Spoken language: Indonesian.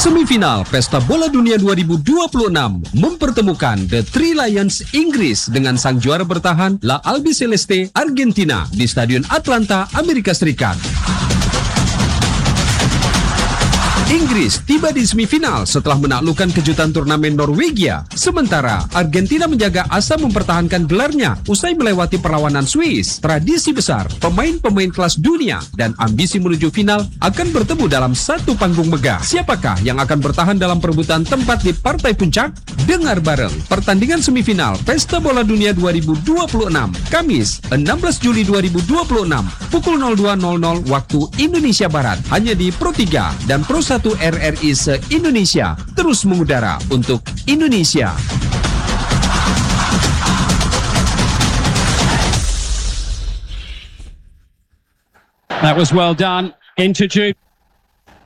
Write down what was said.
Semifinal Pesta Bola Dunia 2026 mempertemukan The Three Lions Inggris dengan sang juara bertahan La Albiceleste Argentina di Stadion Atlanta, Amerika Serikat. Inggris tiba di semifinal setelah menaklukkan kejutan turnamen Norwegia. Sementara Argentina menjaga asa mempertahankan gelarnya usai melewati perlawanan Swiss. Tradisi besar, pemain-pemain kelas dunia, dan ambisi menuju final akan bertemu dalam satu panggung megah. Siapakah yang akan bertahan dalam perebutan tempat di partai puncak? Dengar bareng pertandingan semifinal Pesta Bola Dunia 2026 Kamis 16 Juli 2026 pukul 02.00 waktu Indonesia Barat hanya di Pro 3 dan Pro 1 RRI se-Indonesia, terus mengudara untuk Indonesia. That was well done. Into Jude.